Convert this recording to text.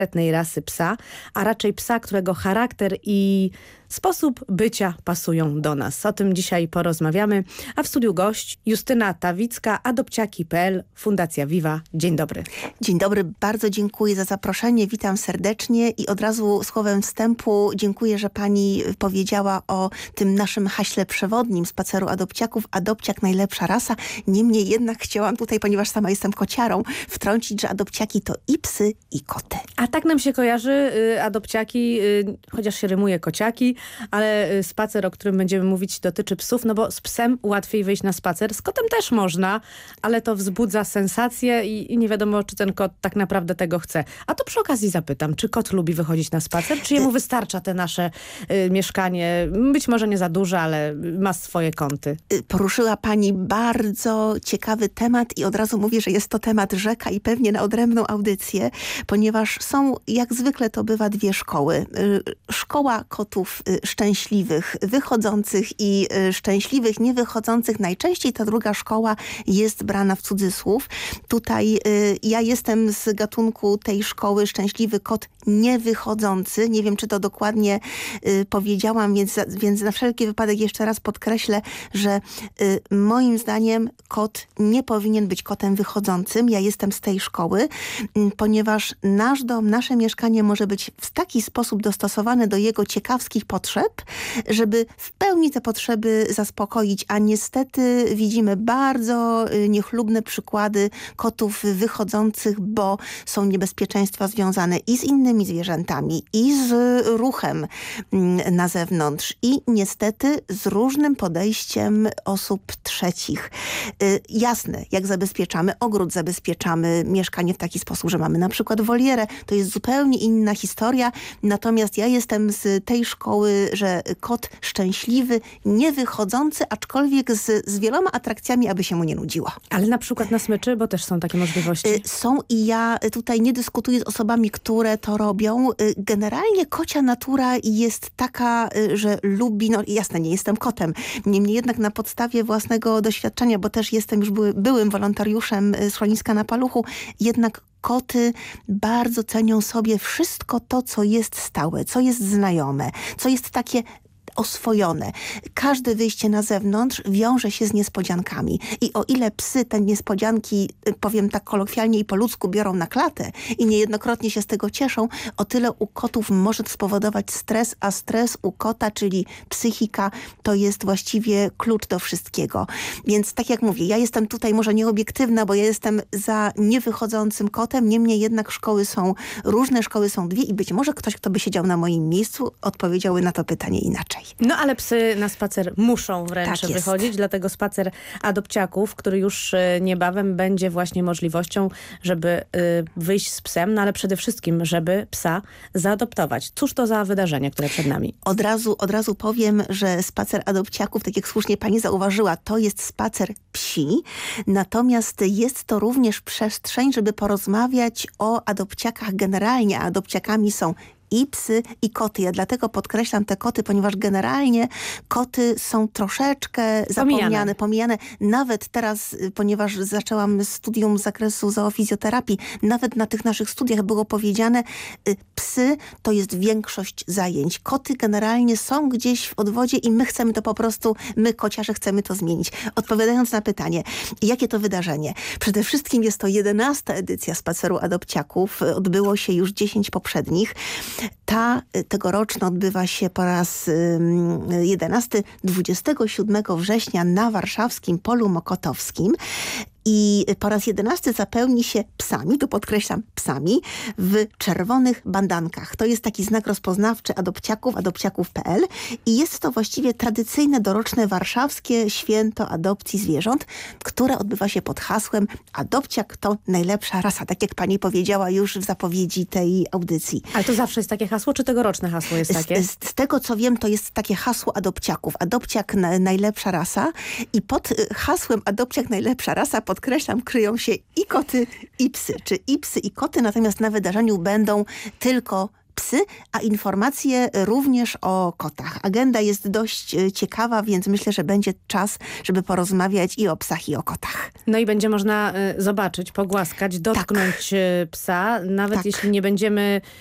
konkretnej rasy psa, a raczej psa, którego charakter i sposób bycia pasują do nas. O tym dzisiaj porozmawiamy. A w studiu gość Justyna Tawicka, adopciaki.pl, Fundacja Viva. Dzień dobry. Dzień dobry, bardzo dziękuję za zaproszenie. Witam serdecznie i od razu słowem wstępu dziękuję, że pani powiedziała o tym naszym haśle przewodnim Spaceru Adopciaków. Adopciak najlepsza rasa. Niemniej jednak chciałam tutaj, ponieważ sama jestem kociarą, wtrącić, że adopciaki to i psy, i koty. A tak nam się kojarzy adopciaki, chociaż się rymuje kociaki, ale spacer, o którym będziemy mówić, dotyczy psów, no bo z psem łatwiej wyjść na spacer. Z kotem też można, ale to wzbudza sensację i nie wiadomo, czy ten kot tak naprawdę tego chce. A to przy okazji zapytam, czy kot lubi wychodzić na spacer, czy jemu wystarcza te nasze mieszkanie, być może nie za duże, ale ma swoje kąty? Poruszyła pani bardzo ciekawy temat i od razu mówię, że jest to temat rzeka i pewnie na odrębną audycję, ponieważ są, jak zwykle to bywa, dwie szkoły. Szkoła kotów szczęśliwych, wychodzących i szczęśliwych, niewychodzących. Najczęściej ta druga szkoła jest brana w cudzysłów. Tutaj ja jestem z gatunku tej szkoły szczęśliwy kot niewychodzący. Nie wiem, czy to dokładnie powiedziałam, więc na wszelki wypadek jeszcze raz podkreślę, że moim zdaniem kot nie powinien być kotem wychodzącym. Ja jestem z tej szkoły, ponieważ nasz dom, nasze mieszkanie może być w taki sposób dostosowane do jego ciekawskich potrzeb, żeby w pełni te potrzeby zaspokoić, a niestety widzimy bardzo niechlubne przykłady kotów wychodzących, bo są niebezpieczeństwa związane i z innymi zwierzętami, i z ruchem na zewnątrz, i niestety z różnym podejściem osób trzecich. Jasne, jak zabezpieczamy ogród, zabezpieczamy mieszkanie w taki sposób, że mamy na przykład wolierę, to jest zupełnie inna historia, natomiast ja jestem z tej szkoły, że kot szczęśliwy, niewychodzący, aczkolwiek z wieloma atrakcjami, aby się mu nie nudziło. Ale na przykład na smyczy, bo też są takie możliwości. Są i ja tutaj nie dyskutuję z osobami, które to robią. Generalnie kocia natura jest taka, że lubi, no jasne, nie jestem kotem, niemniej jednak na podstawie własnego doświadczenia, bo też jestem już byłym wolontariuszem schroniska na Paluchu, jednak koty bardzo cenią sobie wszystko to, co jest stałe, co jest znajome, co jest takie oswojone. Każde wyjście na zewnątrz wiąże się z niespodziankami. I o ile psy te niespodzianki, powiem tak kolokwialnie i po ludzku, biorą na klatę i niejednokrotnie się z tego cieszą, o tyle u kotów może to spowodować stres, a stres u kota, czyli psychika, to jest właściwie klucz do wszystkiego. Więc tak jak mówię, ja jestem tutaj może nieobiektywna, bo ja jestem za niewychodzącym kotem, niemniej jednak szkoły są różne, szkoły są dwie i być może ktoś, kto by siedział na moim miejscu, odpowiedziałby na to pytanie inaczej. No ale psy na spacer muszą wręcz tak wychodzić, dlatego spacer adopciaków, który już niebawem będzie właśnie możliwością, żeby wyjść z psem, no ale przede wszystkim, żeby psa zaadoptować. Cóż to za wydarzenie, które przed nami? Od razu powiem, że spacer adopciaków, tak jak słusznie pani zauważyła, to jest spacer psi, natomiast jest to również przestrzeń, żeby porozmawiać o adopciakach generalnie, a adopciakami są i psy, i koty. Ja dlatego podkreślam te koty, ponieważ generalnie koty są troszeczkę zapomniane, pomijane. Nawet teraz, ponieważ zaczęłam studium z zakresu zoofizjoterapii, nawet na tych naszych studiach było powiedziane, psy to jest większość zajęć. Koty generalnie są gdzieś w odwodzie i my chcemy to po prostu, my kociarze chcemy to zmienić. Odpowiadając na pytanie, jakie to wydarzenie? Przede wszystkim jest to 11. edycja Spaceru Adopciaków. Odbyło się już 10 poprzednich. Ta tegoroczna odbywa się po raz 11, 27 września na warszawskim Polu Mokotowskim. I po raz 11 zapełni się psami, tu podkreślam psami, w czerwonych bandankach. To jest taki znak rozpoznawczy adopciaków, adopciaków.pl i jest to właściwie tradycyjne doroczne warszawskie święto adopcji zwierząt, które odbywa się pod hasłem adopciak to najlepsza rasa, tak jak pani powiedziała już w zapowiedzi tej audycji. Ale to zawsze jest takie hasło, czy tegoroczne hasło jest takie? Z tego co wiem, to jest takie hasło adopciaków. Adopciak najlepsza rasa i pod hasłem adopciak najlepsza rasa, podkreślam, kryją się i koty, i psy. Czy i psy, i koty, natomiast na wydarzeniu będą tylko psy. psy, a informacje również o kotach. Agenda jest dość ciekawa, więc myślę, że będzie czas, żeby porozmawiać i o psach, i o kotach. No i będzie można zobaczyć, pogłaskać, dotknąć psa, nawet Tak. jeśli nie będziemy